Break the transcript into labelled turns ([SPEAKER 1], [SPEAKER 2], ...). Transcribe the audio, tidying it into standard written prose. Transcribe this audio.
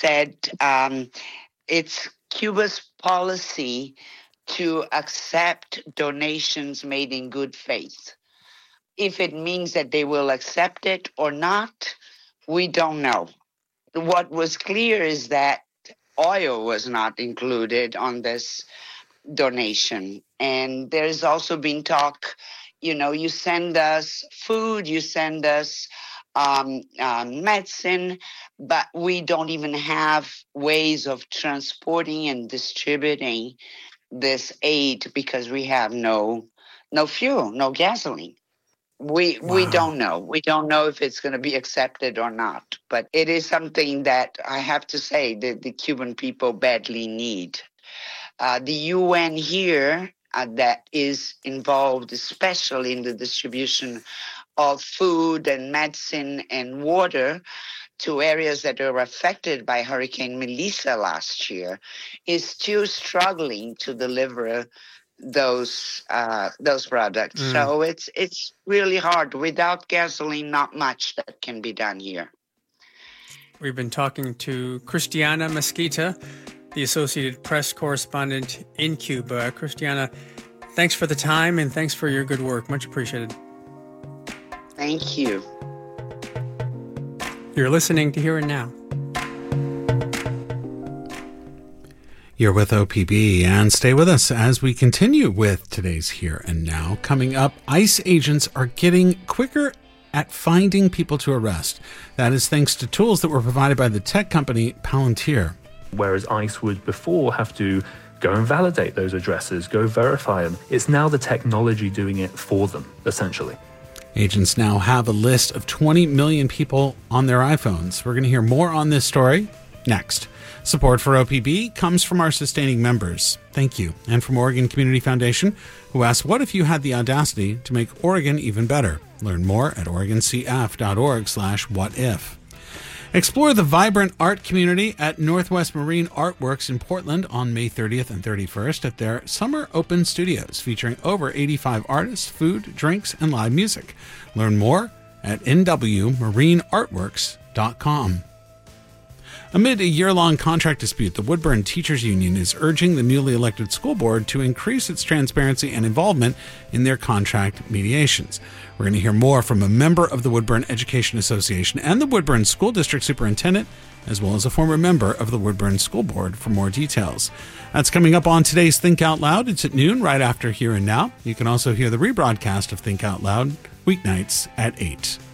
[SPEAKER 1] said it's Cuba's policy to accept donations made in good faith. If it means that they will accept it or not, we don't know. What was clear is that oil was not included on this donation. And there's also been talk, you send us food, you send us medicine, but we don't even have ways of transporting and distributing this aid because we have no fuel, no gasoline. We don't know. We don't know if it's going to be accepted or not. But it is something that I have to say that the Cuban people badly need. The UN here that is involved, especially in the distribution of food and medicine and water to areas that were affected by Hurricane Melissa last year, is still struggling to deliver those products. So it's really hard. Without gasoline, not much that can be done here.
[SPEAKER 2] We've been talking to Christiana Mesquita, the Associated Press correspondent in Cuba. Christiana, thanks for the time and thanks for your good work. Much appreciated.
[SPEAKER 1] Thank you.
[SPEAKER 2] You're listening to Here and Now.
[SPEAKER 3] You're with OPB, and stay with us as we continue with today's Here and Now. Coming up, ICE agents are getting quicker at finding people to arrest. That is thanks to tools that were provided by the tech company Palantir.
[SPEAKER 4] Whereas ICE would before have to go and validate those addresses, go verify them. It's now the technology doing it for them, essentially.
[SPEAKER 3] Agents now have a list of 20 million people on their iPhones. We're going to hear more on this story next. Support for OPB comes from our sustaining members. Thank you. And from Oregon Community Foundation, who asks, what if you had the audacity to make Oregon even better? Learn more at oregoncf.org/whatif. Explore the vibrant art community at Northwest Marine Artworks in Portland on May 30th and 31st at their Summer Open Studios, featuring over 85 artists, food, drinks, and live music. Learn more at nwmarineartworks.com. Amid a year-long contract dispute, the Woodburn Teachers Union is urging the newly elected school board to increase its transparency and involvement in their contract mediations. We're going to hear more from a member of the Woodburn Education Association and the Woodburn School District Superintendent, as well as a former member of the Woodburn School Board for more details. That's coming up on today's Think Out Loud. It's at noon, right after Here and Now. You can also hear the rebroadcast of Think Out Loud weeknights at 8.